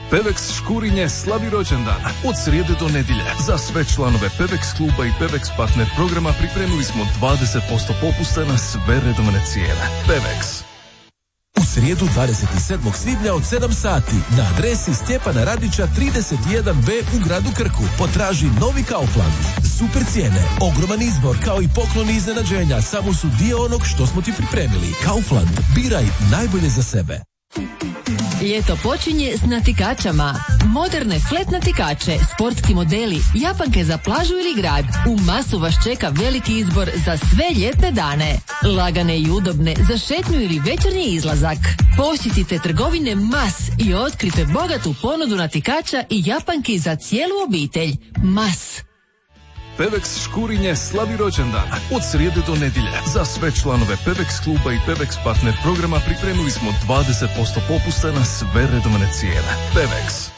Pevex Škurinje slavi rođendan od srijede do nedjelje. Za sve članove Pevex kluba i Pevex partner programa pripremili smo 20% popusta na sve redovne cijene. Pevex. U srijedu 27. svibnja od 7 sati na adresi Stjepana Radića 31B u gradu Krku potraži novi Kaufland. Super cijene, ogroman izbor kao i pokloni iznenađenja samo su dio onog što smo ti pripremili. Kaufland, biraj najbolje za sebe. Ljeto počinje s natikačama. Moderne flet natikače, sportski modeli, japanke za plažu ili grad. U Masu vas čeka veliki izbor za sve ljetne dane. Lagane i udobne za šetnju ili večernji izlazak. Posjetite trgovine Mas i otkrite bogatu ponudu natikača i japanki za cijelu obitelj. Mas. Pevex Škurinje slavi rođendan od srijede do nedjelje. Za sve članove Pevex kluba i Pevex partner programa pripremili smo 20% popusta na sve redovne cijene. Pevex.